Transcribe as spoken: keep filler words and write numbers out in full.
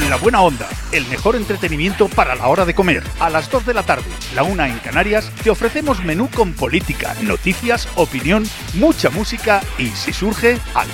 La Buena Onda, el mejor entretenimiento para la hora de comer. A las dos de la tarde, la una en Canarias, te ofrecemos menú con política, noticias, opinión, mucha música y, si surge, algún